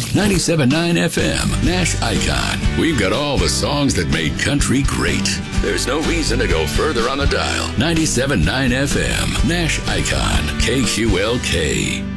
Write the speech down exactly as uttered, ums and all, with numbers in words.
ninety-seven point nine F M, Nash Icon. We've got all the songs that made country great. There's no reason to go further on the dial. ninety-seven point nine F M, Nash Icon, K Q L K.